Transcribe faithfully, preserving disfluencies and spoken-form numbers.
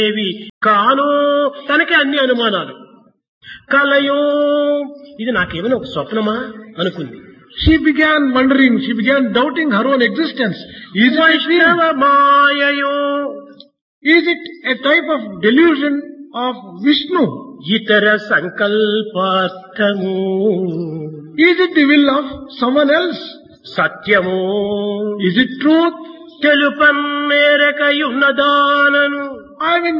ఏవి కానో తనకే అన్ని అనుమానాలు. కలయో ఇది నాకేమైనా ఒక స్వప్నమా అనుకుంది. She began wondering, she began doubting her own existence. Is it a dream? మాయయో Is it a type of delusion of Vishnu? ఇతర సంకల్పార్థము Is it the will of someone else? సత్యము Is it truth? తెలుపన్నేరకయున్నదానను I mean,